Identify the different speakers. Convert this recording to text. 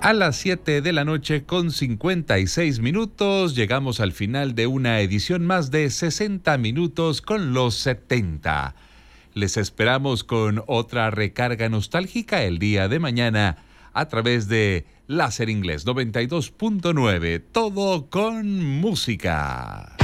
Speaker 1: A las 7 de la noche con 56 minutos llegamos al final de una edición más de 60 minutos con los 70. Les esperamos con otra recarga nostálgica el día de mañana a través de Láser Inglés 92.9. Todo con música.